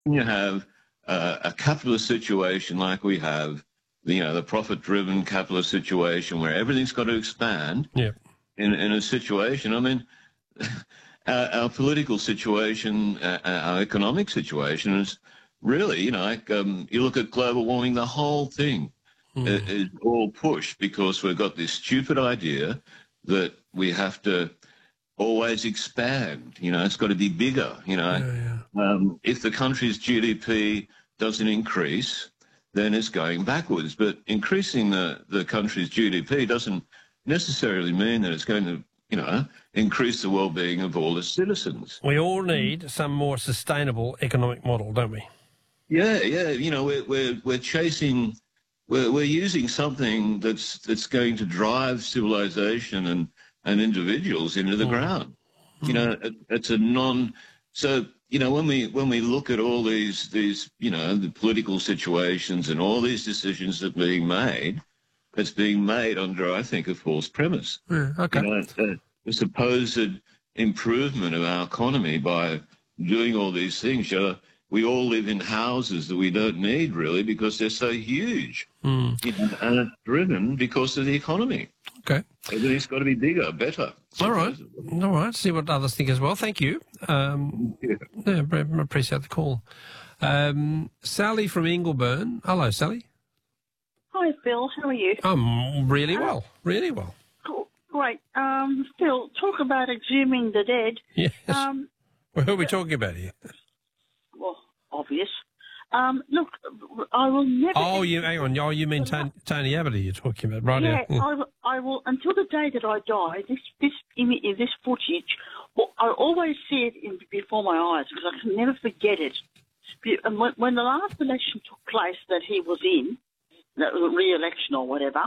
you have a capitalist situation like we have, the profit-driven capitalist situation where everything's got to expand. Yeah. In a situation, I mean, our political situation, our economic situation is really, you look at global warming, the whole thing is all pushed because we've got this stupid idea that we have to always expand. It's got to be bigger. If the country's GDP doesn't increase, then it's going backwards. But increasing the country's GDP doesn't necessarily mean that it's going to, increase the well-being of all the citizens. We all need some more sustainable economic model, don't we? Yeah. We're chasing, we're using something that's going to drive civilization and individuals into the ground. It's a so, when we look at all these, the political situations and all these decisions that are being made, it's being made under, I think, a false premise. Yeah, okay. The supposed improvement of our economy by doing all these things. We all live in houses that we don't need, really, because they're so huge. And it's driven because of the economy. Okay. Everything's got to be bigger, better. All right. See what others think as well. Thank you. I appreciate the call. Sally from Ingleburn. Hello, Sally. Hi, Phil. How are you? I'm really well. Really well. Cool. Great. Phil, talk about exhuming the dead. Yes. Who are we talking about here? Well, obvious. Look, I will never... hang on. Oh, you mean Tony Abbott you're talking about, right? Yeah, I will, until the day that I die, this footage, I always see it before my eyes because I can never forget it. And when the last election took place that he was in, that re-election or whatever,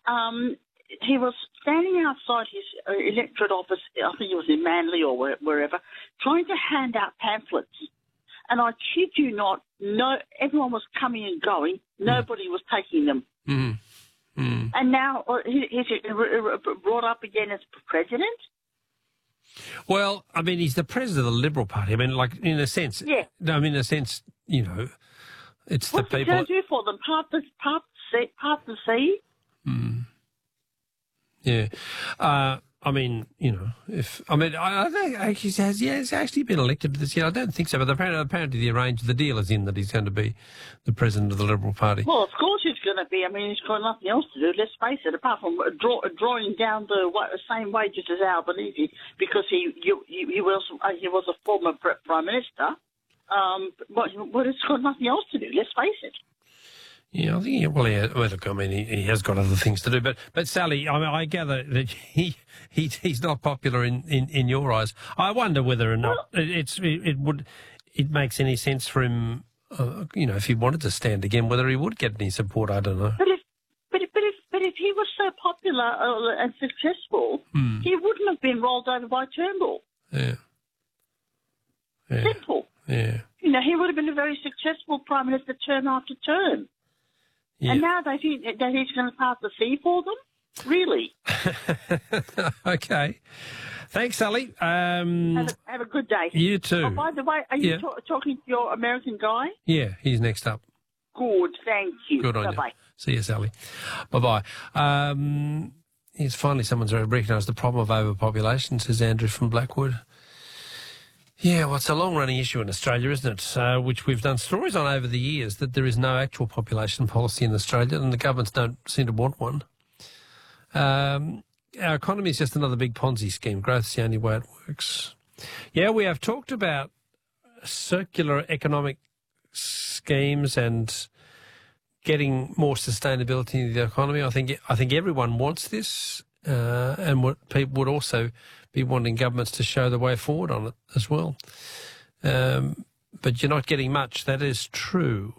he was standing outside his electorate office, I think it was in Manly or wherever, trying to hand out pamphlets. And I kid you not, everyone was coming and going. Nobody was taking them. And now he's brought up again as president? Well, I mean, he's the president of the Liberal Party. I mean, like, in a sense. Yeah. No, I mean, in a sense, it's What's the people... What's he going to do for them? Part the sea? Yeah. I mean, I think he has actually been elected this year. I don't think so, but apparently the deal is in that he's going to be the president of the Liberal Party. Well, of course he's going to be. I mean, he's got nothing else to do, let's face it, apart from drawing down the same wages as Albanese, because he was a former Prime Minister. But it's got nothing else to do, let's face it. Yeah, I think. Look, I mean, he has got other things to do. But Sally, I mean, I gather that he's not popular in your eyes. I wonder whether or not it makes any sense for him. If he wanted to stand again, whether he would get any support. I don't know. But if he was so popular and successful, he wouldn't have been rolled over by Turnbull. Yeah. Simple. Yeah. He would have been a very successful Prime Minister term after term. Yeah. And now they think that he's going to pass the sea for them? Really? Okay. Thanks, Sally. Have a good day. You too. Oh, by the way, are you talking to your American guy? Yeah, he's next up. Good, thank you. Good on you. Bye-bye. See you, Sally. Bye-bye. Here's finally someone's recognised the problem of overpopulation, says Andrew from Blackwood. Yeah, well, it's a long-running issue in Australia, isn't it, which we've done stories on over the years, that there is no actual population policy in Australia and the governments don't seem to want one. Our economy is just another big Ponzi scheme. Growth's the only way it works. Yeah, we have talked about circular economic schemes and getting more sustainability in the economy. I think everyone wants this, and what people would also be wanting governments to show the way forward on it as well. But you're not getting much. That is true.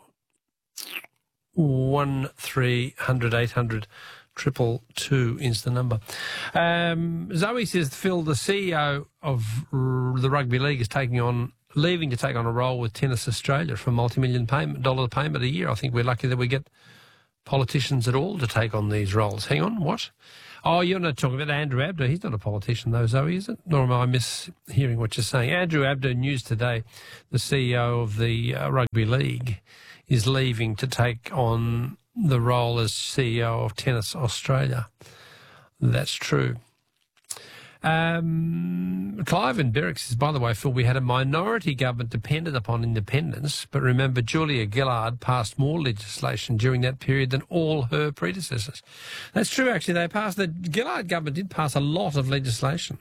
1300 800 222 is the number. Zoe says, Phil, the CEO of the Rugby League is leaving to take on a role with Tennis Australia for a multi-million dollar payment a year. I think we're lucky that we get politicians at all to take on these roles. Hang on, what? Oh, you're not talking about Andrew Abdo. He's not a politician, though, Zoe, is it? Nor am I mishearing what you're saying. Andrew Abdo, News Today, the CEO of the Rugby League, is leaving to take on the role as CEO of Tennis Australia. That's true. Clive in Berwick says, by the way, Phil, we had a minority government dependent upon independence, but remember Julia Gillard passed more legislation during that period than all her predecessors. That's true, actually. The Gillard government did pass a lot of legislation.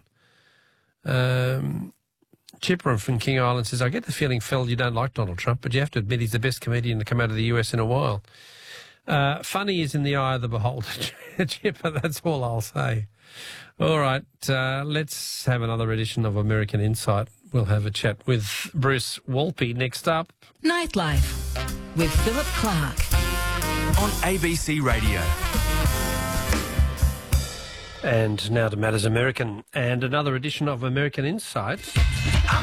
Chipper from King Island says, I get the feeling, Phil, you don't like Donald Trump, but you have to admit he's the best comedian to come out of the US in a while. Funny is in the eye of the beholder, Chipper, that's all I'll say. All right, let's have another edition of American Insight. We'll have a chat with Bruce Wolpe next up. Nightlife with Philip Clark on ABC Radio. And now to Matters American and another edition of American Insight.